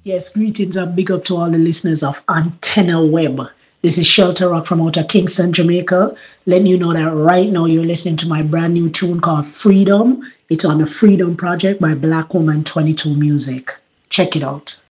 Yes, greetings and big up to all the listeners of Antenna Web. This is Shelter Rock from out of Kingston, Jamaica, letting you know that right now you're listening to my brand new tune called Freedom. It's on the Freedom Project by Black Woman 22 Music. Check it out.